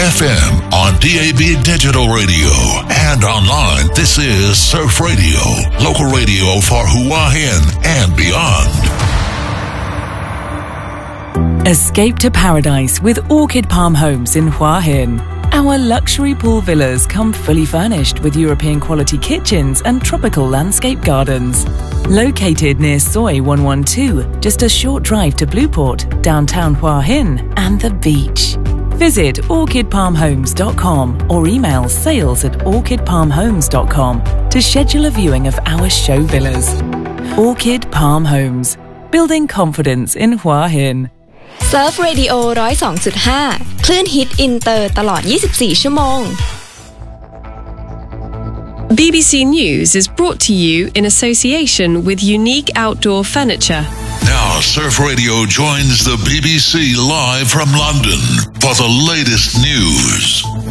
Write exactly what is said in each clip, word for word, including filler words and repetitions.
F M, on D A B Digital Radio, and online. This is Surf Radio, local radio for Hua Hin and beyond. Escape to paradise with Orchid Palm Homes in Hua Hin. Our luxury pool villas come fully furnished with European quality kitchens and tropical landscape gardens. Located near Soi one one two, just a short drive to Blueport, downtown Hua Hin, and the beach. Visit orchid palm homes dot com or email sales at orchid palm homes dot com to schedule a viewing of our show villas. Orchid Palm Homes, building confidence in Hua Hin. Surf Radio หนึ่งศูนย์สองจุดห้า คลื่นฮิตอินเตอร์ตลอดยี่สิบสี่ชั่วโมง B B C News is brought to you in association with Unique Outdoor Furniture. Now, Surf Radio joins the B B C live from London for the latest news.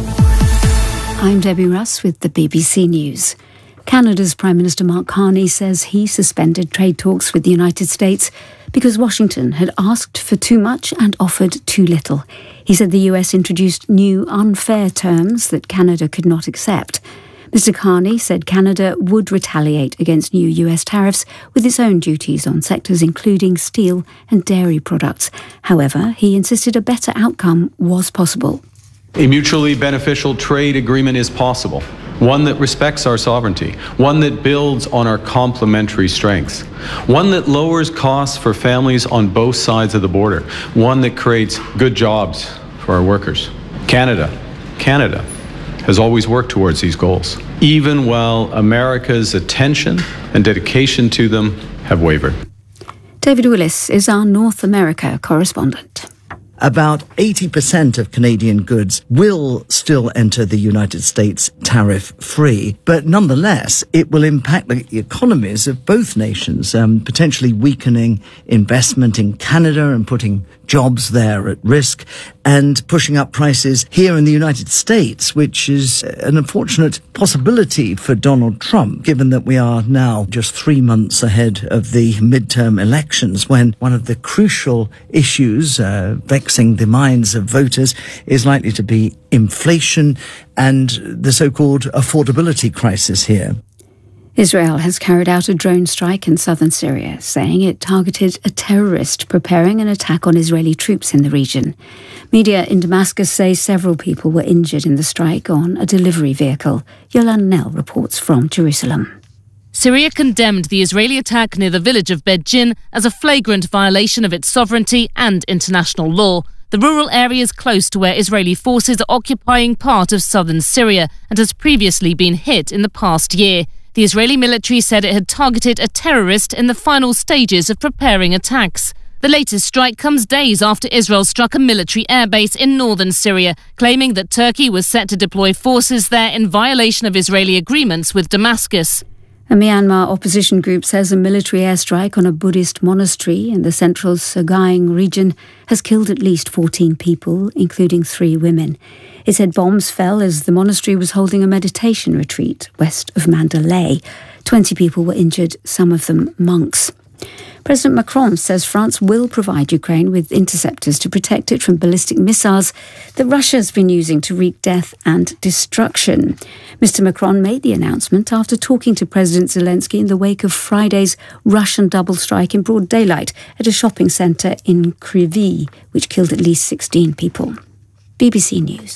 I'm Debbie Russ with the B B C News. Canada's Prime Minister Mark Carney says he suspended trade talks with the United States because Washington had asked for too much and offered too little. He said the U S introduced new unfair terms that Canada could not accept. Mister Carney said Canada would retaliate against new U S tariffs with its own duties on sectors including steel and dairy products. However, he insisted a better outcome was possible. A mutually beneficial trade agreement is possible. One that respects our sovereignty, one that builds on our complementary strengths, one that lowers costs for families on both sides of the border, one that creates good jobs for our workers. Canada, Canada has always worked towards these goals, even while America's attention and dedication to them have wavered. David Willis is our North America correspondent. About eighty percent of Canadian goods will still enter the United States tariff-free, but nonetheless, it will impact the economies of both nations, um, potentially weakening investment in Canada and putting jobs there at risk, and pushing up prices here in the United States, which is an unfortunate possibility for Donald Trump, given that we are now just three months ahead of the midterm elections, when one of the crucial issues uh, vexing the minds of voters is likely to be inflation and the so-called affordability crisis here. Israel has carried out a drone strike in southern Syria, saying it targeted a terrorist preparing an attack on Israeli troops in the region. Media in Damascus say several people were injured in the strike on a delivery vehicle. Yolande Nell reports from Jerusalem. Syria condemned the Israeli attack near the village of Beit Jin as a flagrant violation of its sovereignty and international law. The rural area is close to where Israeli forces are occupying part of southern Syria and has previously been hit in the past year. The Israeli military said it had targeted a terrorist in the final stages of preparing attacks. The latest strike comes days after Israel struck a military airbase in northern Syria, claiming that Turkey was set to deploy forces there in violation of Israeli agreements with Damascus. A Myanmar opposition group says a military airstrike on a Buddhist monastery in the central Sagaing region has killed at least fourteen people, including three women. It said bombs fell as the monastery was holding a meditation retreat west of Mandalay. Twenty people were injured, some of them monks. President Macron says France will provide Ukraine with interceptors to protect it from ballistic missiles that Russia's been using to wreak death and destruction. Mister Macron made the announcement after talking to President Zelensky in the wake of Friday's Russian double strike in broad daylight at a shopping centre in Kryvyi, which killed at least sixteen people. B B C News.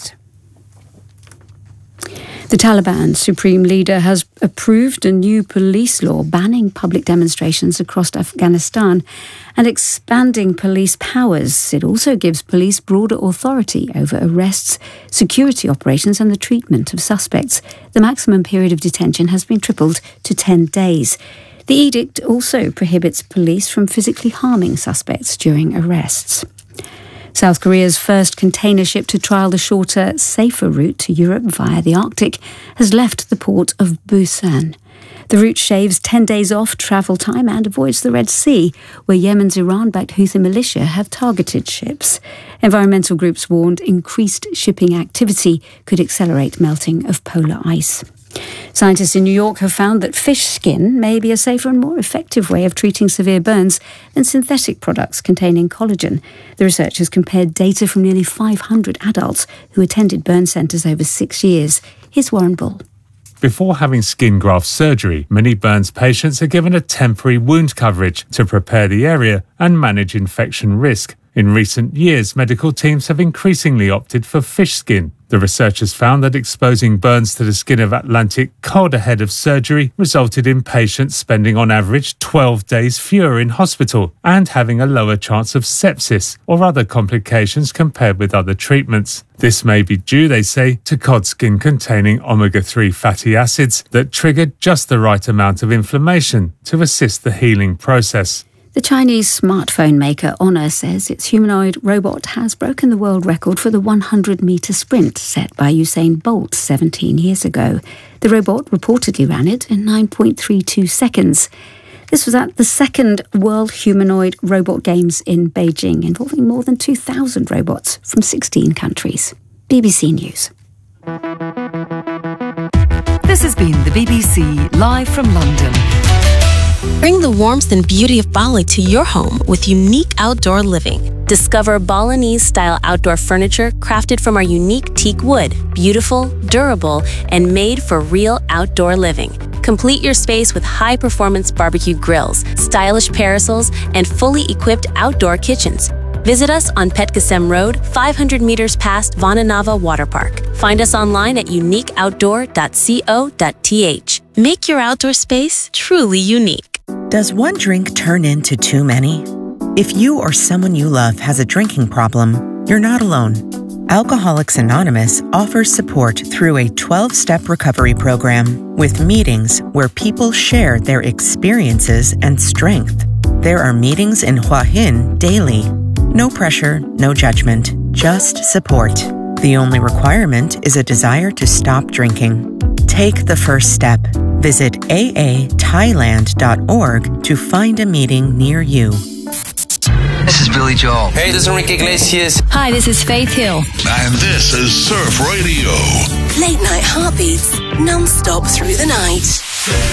The Taliban's supreme leader has approved a new police law banning public demonstrations across Afghanistan and expanding police powers. It also gives police broader authority over arrests, security operations and the treatment of suspects. The maximum period of detention has been tripled to ten days. The edict also prohibits police from physically harming suspects during arrests. South Korea's first container ship to trial the shorter, safer route to Europe via the Arctic has left the port of Busan. The route shaves ten days off travel time and avoids the Red Sea, where Yemen's Iran-backed Houthi militia have targeted ships. Environmental groups warned increased shipping activity could accelerate melting of polar ice. Scientists in New York have found that fish skin may be a safer and more effective way of treating severe burns than synthetic products containing collagen. The researchers compared data from nearly five hundred adults who attended burn centres over six years. Here's Warren Bull. Before having skin graft surgery, many burns patients are given a temporary wound coverage to prepare the area and manage infection risk. In recent years, medical teams have increasingly opted for fish skin. The researchers found that exposing burns to the skin of Atlantic cod ahead of surgery resulted in patients spending on average twelve days fewer in hospital and having a lower chance of sepsis or other complications compared with other treatments. This may be due, they say, to cod skin containing omega three fatty acids that triggered just the right amount of inflammation to assist the healing process. The Chinese smartphone maker Honor says its humanoid robot has broken the world record for the one hundred metre sprint set by Usain Bolt seventeen years ago. The robot reportedly ran it in nine point three two seconds. This was at the second World Humanoid Robot Games in Beijing, involving more than two thousand robots from sixteen countries. B B C News. This has been the B B C live from London. Bring the warmth and beauty of Bali to your home with unique outdoor living. Discover Balinese-style outdoor furniture crafted from our unique teak wood, beautiful, durable, and made for real outdoor living. Complete your space with high-performance barbecue grills, stylish parasols, and fully equipped outdoor kitchens. Visit us on Petkasem Road, five hundred meters past Vananava Water Park. Find us online at unique outdoor dot co dot t h. Make your outdoor space truly unique. Does one drink turn into too many? If you or someone you love has a drinking problem, you're not alone. Alcoholics Anonymous offers support through a twelve-step recovery program with meetings where people share their experiences and strength. There are meetings in Hua Hin daily. No pressure, no judgment, just support. The only requirement is a desire to stop drinking. Take the first step. Visit a a thailand dot org to find a meeting near you. This is Billy Joel. Hey, this is Enrique Iglesias. Hi, this is Faith Hill. And this is Surf Radio. Late night heartbeats, non-stop through the night.